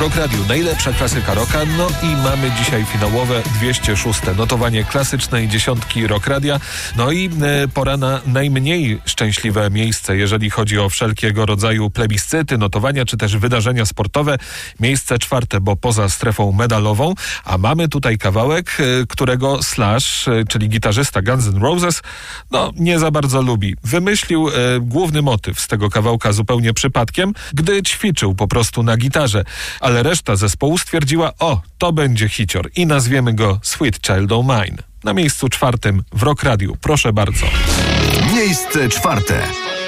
Rock Radio, najlepsza klasyka rocka, no i mamy dzisiaj finałowe 206. notowanie klasycznej dziesiątki Rock Radia. No i pora na najmniej szczęśliwe miejsce, jeżeli chodzi o wszelkiego rodzaju plebiscyty, notowania, czy też wydarzenia sportowe. Miejsce 4, bo poza strefą medalową, a mamy tutaj kawałek, którego Slash, czyli gitarzysta Guns N' Roses, no nie za bardzo lubi. Wymyślił główny motyw z tego kawałka zupełnie przypadkiem, gdy ćwiczył po prostu na gitarze, ale reszta zespołu stwierdziła, to będzie hicior i nazwiemy go Sweet Child O' Mine. Na miejscu 4 w Rock Radiu. Proszę bardzo. Miejsce 4.